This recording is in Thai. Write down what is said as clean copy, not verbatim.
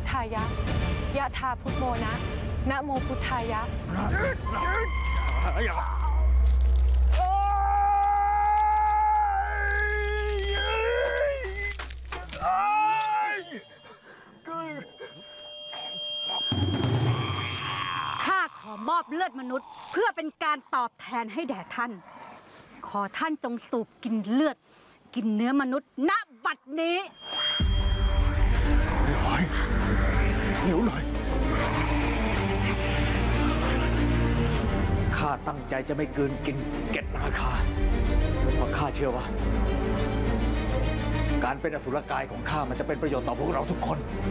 ธายะยะธาพุทโมนะนะโมพุทธายะข้าขอมอบเลือดมนุษย์เพื่อเป็นการตอบแทนให้แด่ท่านขอท่านจงสูบกินเลือดกินเนื้อมนุษย์ณบัดนี้เดี๋ยวหน่อยข้าตั้งใจจะไม่เกินกินเกล็ดนาคาเพราะข้าเชื่อว่าการเป็นอสุรกายของข้ามันจะเป็นประโยชน์ต่อพวกเราทุกคน